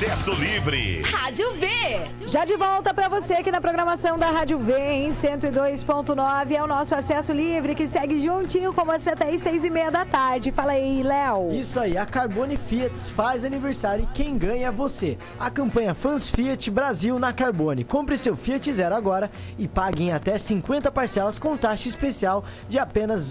Acesso Livre. Rádio V. Já de volta para você aqui na programação da Rádio V, em 102.9. É o nosso Acesso Livre, que segue juntinho com você até as 6:30 da tarde. Fala aí, Léo. Isso aí, a Carbone Fiat faz aniversário e quem ganha é você. A campanha Fãs Fiat Brasil na Carbone. Compre seu Fiat Zero agora e pague em até 50 parcelas com taxa especial de apenas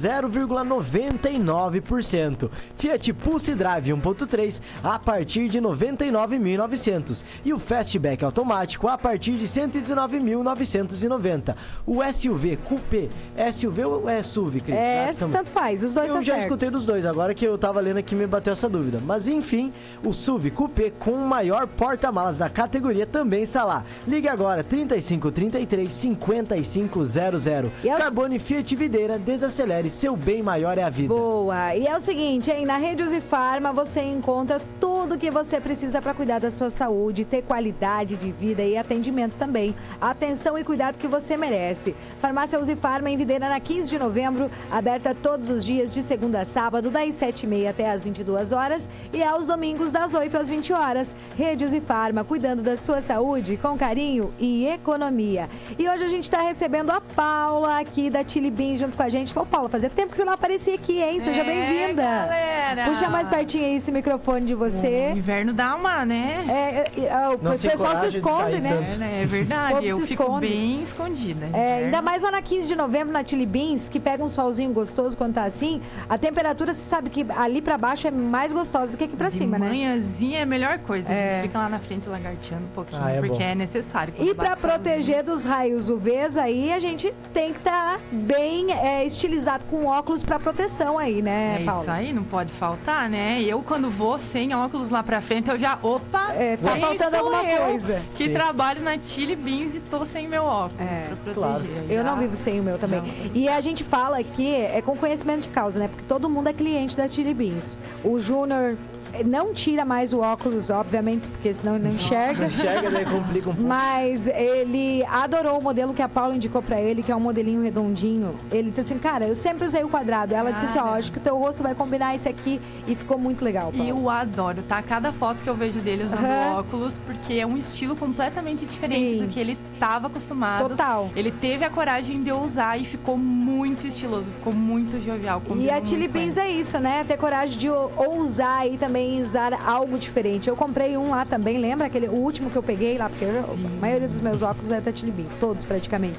0,99%. Fiat Pulse Drive 1.3 a partir de 99.900 e o Fastback automático a partir de 119.990. O SUV Coupé, SUV ou é SUV, Cris? Tanto faz, os dois tá certo. Eu já escutei dos dois, agora que eu tava lendo aqui me bateu essa dúvida. Mas enfim, o SUV Coupé com o maior porta-malas da categoria também está lá. Ligue agora, 3533-5500. Carbone Fiat Videira, desacelere, seu bem maior é a vida. Boa! E é o seguinte, hein? Na Rede Uzifarma você encontra tudo que você precisa para cuidar da sua saúde, ter qualidade de vida e atendimento também. Atenção e cuidado que você merece. Farmácia Uzifarma em Videira na 15 de novembro, aberta todos os dias de segunda a sábado, das 7h30 até as 22 horas e aos domingos das 8 às 20 horas. Rede Uzifarma, cuidando da sua saúde com carinho e economia. E hoje a gente está recebendo a Paula aqui da Chili Beans junto com a gente. Pô, Paula, fazia tempo que você não aparecia aqui, hein? Seja bem-vinda. Galera. Puxa mais pertinho aí esse microfone de você. O inverno dá uma, né? O pessoal se esconde, né? É verdade, eu fico esconde. Bem escondida. Ainda mais lá na 15 de novembro, na Chili Beans, que pega um solzinho gostoso quando tá assim, a temperatura, você sabe que ali pra baixo é mais gostosa do que aqui pra cima, né? Manhãzinha é a melhor coisa. A gente fica lá na frente lagarteando um pouquinho, porque bom. É necessário. E pra proteger dos raios UVs aí, a gente tem que estar bem estilizado com óculos pra proteção aí, né, Paulo? É isso aí, não pode faltar, né? Eu, quando vou sem óculos lá pra frente, eu já, tá faltando alguma coisa. Que trabalho na Chili Beans e tô sem meu óculos pra proteger. Claro. Eu não vivo sem o meu também. E a gente fala aqui com conhecimento de causa, né? Porque todo mundo é cliente da Chili Beans. O Júnior não tira mais o óculos, obviamente, porque senão ele não enxerga. Não enxerga, daí complica um pouco. Mas ele adorou o modelo que a Paula indicou pra ele, que é um modelinho redondinho. Ele disse assim, cara, eu sempre usei o quadrado. Ela disse assim, acho que o teu rosto vai combinar esse aqui. E ficou muito legal, Paula. Eu adoro, tá? Cada foto que eu vejo dele usando óculos, porque é um estilo completamente diferente do que ele estava acostumado. Total. Ele teve a coragem de usar e ficou muito estiloso, ficou muito jovial. E a Chili Beans é isso, né? Ter coragem de ousar e também usar algo diferente. Eu comprei um lá também, lembra? O último que eu peguei lá, porque a maioria dos meus óculos é da Chili Beans, todos praticamente.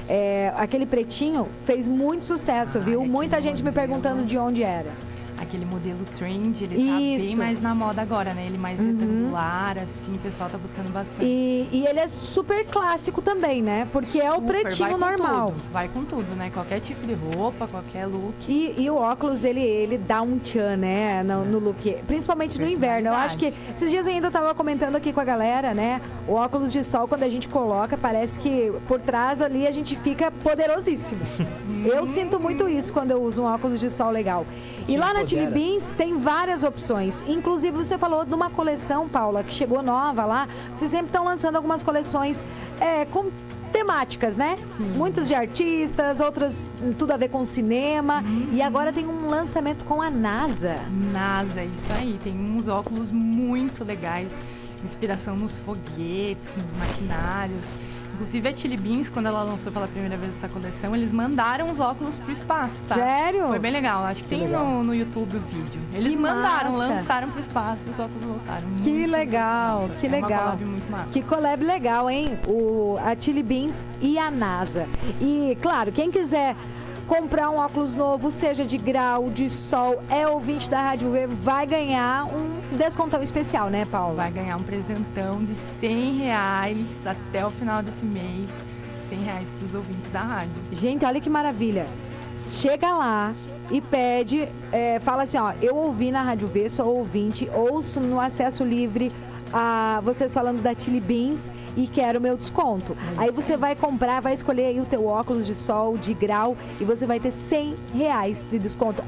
Aquele pretinho fez muito sucesso, viu? Muita gente me perguntando de onde era. Aquele modelo trend, ele tá bem mais na moda agora, né? Ele mais retangular, assim, o pessoal tá buscando bastante. E ele é super clássico também, né? Porque é o pretinho normal. Vai com tudo, né? Qualquer tipo de roupa, qualquer look. E o óculos, ele dá um tchan, né? No look, principalmente no inverno. Eu acho que esses dias ainda eu tava comentando aqui com a galera, né? O óculos de sol, quando a gente coloca, parece que por trás ali a gente fica poderosíssimo. Eu sinto muito isso quando eu uso um óculos de sol legal. E lá na Chili Beans tem várias opções. Inclusive, você falou de uma coleção, Paula, que chegou nova lá. Vocês sempre estão lançando algumas coleções com temáticas, né? Sim. Muitos de artistas, outras tudo a ver com cinema. E agora tem um lançamento com a NASA. NASA, isso aí. Tem uns óculos muito legais. Inspiração nos foguetes, nos maquinários. Inclusive a Chili Beans, quando ela lançou pela primeira vez essa coleção, eles mandaram os óculos pro espaço, tá? Sério? Foi bem legal. Acho que tem no YouTube o vídeo. Eles mandaram, massa. lançaram pro espaço e os óculos voltaram. Que legal, que legal. Uma collab muito massa. Que collab legal, hein? A Chili Beans e a NASA. E, claro, quem quiser comprar um óculos novo, seja de grau, de sol, é ouvinte da Rádio V, vai ganhar um descontão especial, né, Paula? Vai ganhar um presentão de R$100 até o final desse mês. R$100 para os ouvintes da rádio. Gente, olha que maravilha. Chega lá e pede, fala assim, ó, eu ouvi na Rádio V, sou ouvinte, ouço no acesso livre vocês falando da Chili Beans e quero o meu desconto. Aí você vai comprar, vai escolher aí o teu óculos de sol, de grau e você vai ter R$100 de desconto.